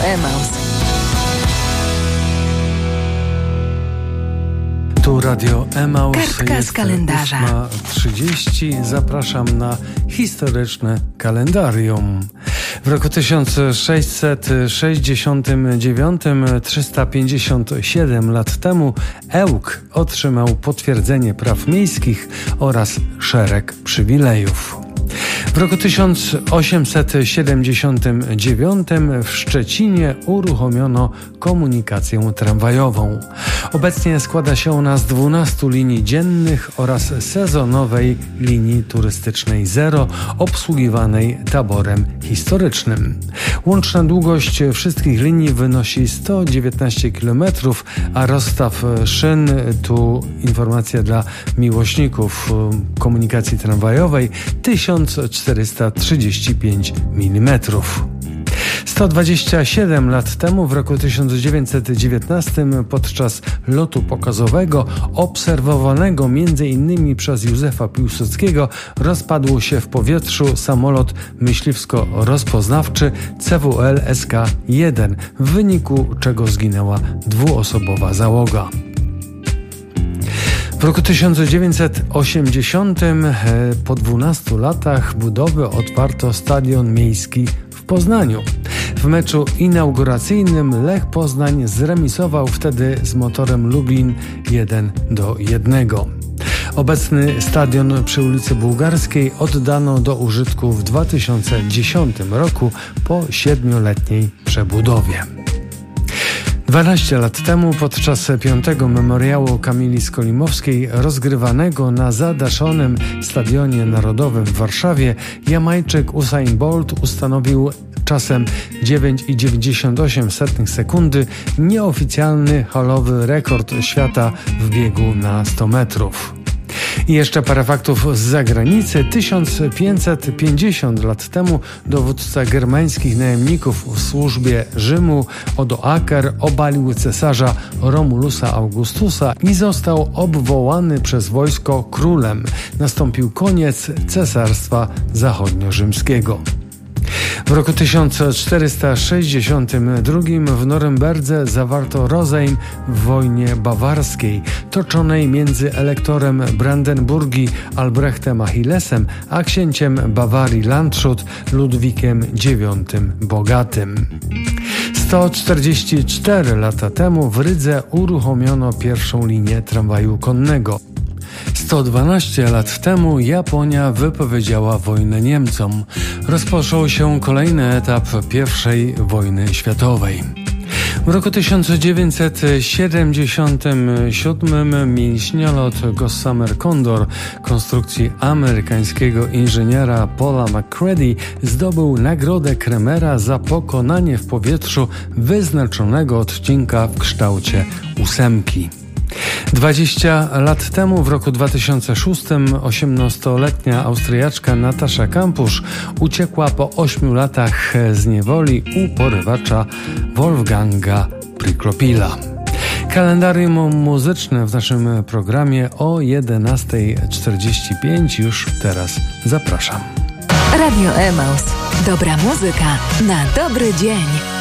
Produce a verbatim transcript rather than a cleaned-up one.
Emaus. Tu Radio Emaus. Kartka z kalendarza. ósma trzydzieści. Zapraszam na historyczne kalendarium. W roku tysiąc sześćset sześćdziesiątym dziewiątym, trzysta pięćdziesiąt siedem lat temu, Ełk otrzymał potwierdzenie praw miejskich oraz szereg przywilejów. W roku tysiąc osiemset siedemdziesiątym dziewiątym w Szczecinie uruchomiono komunikację tramwajową. Obecnie składa się ona z dwunastu linii dziennych oraz sezonowej linii turystycznej Zero, obsługiwanej taborem historycznym. Łączna długość wszystkich linii wynosi sto dziewiętnaście kilometrów, a rozstaw szyn, tu informacja dla miłośników komunikacji tramwajowej, tysiąc czterysta trzydzieści pięć milimetrów. sto dwadzieścia siedem lat temu, w roku tysiąc dziewięćset dziewiętnastym, podczas lotu pokazowego obserwowanego między innymi przez Józefa Piłsudskiego, rozpadł się w powietrzu samolot myśliwsko-rozpoznawczy C W L S K jeden, w wyniku czego zginęła dwuosobowa załoga. W roku tysiąc dziewięćset osiemdziesiątym, po dwunastu latach budowy, otwarto stadion miejski w Poznaniu. W meczu inauguracyjnym Lech Poznań zremisował wtedy z Motorem Lublin jeden do jednego. Obecny stadion przy ulicy Bułgarskiej oddano do użytku w dwa tysiące dziesiątym roku po siedmioletniej przebudowie. dwanaście lat temu, podczas piątego memoriału Kamili Skolimowskiej rozgrywanego na zadaszonym Stadionie Narodowym w Warszawie, Jamajczyk Usain Bolt ustanowił czasem dziewięć przecinek dziewięćdziesiąt osiem sekundy nieoficjalny halowy rekord świata w biegu na sto metrów. I jeszcze parę faktów z zagranicy. tysiąc pięćset pięćdziesiąt lat temu dowódca germańskich najemników w służbie Rzymu, Odoaker, obalił cesarza Romulusa Augustusa i został obwołany przez wojsko królem. Nastąpił koniec Cesarstwa Zachodnio-Rzymskiego. W roku tysiąc czterysta sześćdziesiątym drugim w Norymberdze zawarto rozejm w wojnie bawarskiej, toczonej między elektorem Brandenburgii Albrechtem Achillesem a księciem Bawarii Landshut Ludwikiem dziewiątym Bogatym. sto czterdzieści cztery lata temu w Rydze uruchomiono pierwszą linię tramwaju konnego. sto dwanaście lat temu Japonia wypowiedziała wojnę Niemcom. Rozpoczął się kolejny etap pierwszej wojny światowej. W roku tysiąc dziewięćset siedemdziesiątym siódmym mięśniolot Gossamer Condor konstrukcji amerykańskiego inżyniera Paula McCready zdobył nagrodę Kremera za pokonanie w powietrzu wyznaczonego odcinka w kształcie ósemki. dwadzieścia lat temu, w roku dwa tysiące szóstym, osiemnastoletnia Austriaczka Natasza Kampusz uciekła po ośmiu latach z niewoli u porywacza Wolfganga Prikopila. Kalendarium muzyczne w naszym programie o jedenasta czterdzieści pięć. Już teraz zapraszam. Radio Emaus. Dobra muzyka na dobry dzień.